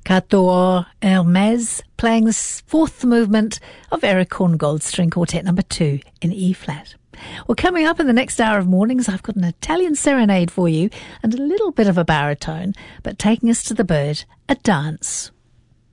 Cator Hermes, playing the fourth movement of Eric Korngold's String Quartet number 2 in E-flat. Well, coming up in the next hour of mornings, I've got an Italian serenade for you and a little bit of a baritone, but taking us to the bird, a dance.